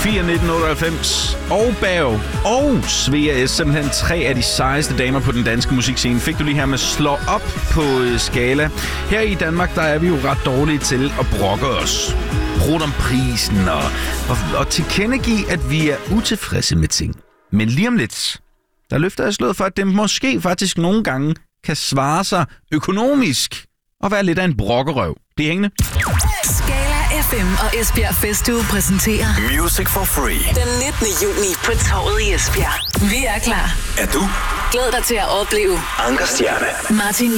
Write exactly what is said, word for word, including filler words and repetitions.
Sofia nitten otteoghalvfems og Bav og Svea S. Simpelthen tre af de sejeste damer på den danske musikscene. Fik du lige her med Slå Op på Skala. Her i Danmark, der er vi jo ret dårlige til at brokke os. Brud om prisen og, og, og tilkendegive, at vi er utilfredse med ting. Men lige om lidt, der løfter jeg slået for, at det måske faktisk nogle gange kan svare sig økonomisk og være lidt af en brokkerøv. Det er hængende. Skala F M og Esbjerg Festuge præsenterer Music for Free den nittende juni på Torvet i Esbjerg. Vi er klar. Er du? Glæd dig til at opleve Anker Stjerne, Martin